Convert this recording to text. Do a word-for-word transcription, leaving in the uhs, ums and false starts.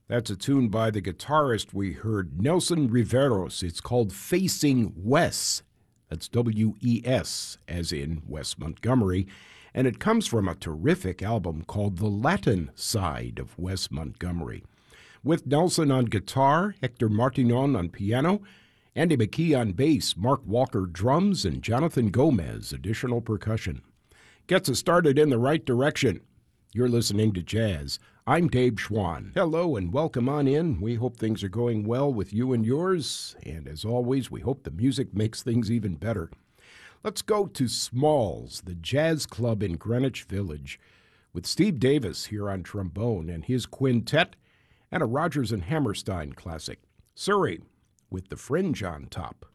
That's a tune by the guitarist we heard, Nelson Riveros. It's called Facing Wes. That's W E S, as in Wes Montgomery. And it comes from a terrific album called The Latin Side of Wes Montgomery. With Nelson on guitar, Hector Martinon on piano, Andy McKee on bass, Mark Walker drums, and Jonathan Gomez additional percussion. Gets us started in the right direction. You're listening to Jazz. I'm Dave Schwann. Hello and welcome on in. We hope things are going well with you and yours. And as always, we hope the music makes things even better. Let's go to Smalls, the jazz club in Greenwich Village, with Steve Davis here on trombone and his quintet, and a Rodgers and Hammerstein classic, Surrey, with the Fringe on top.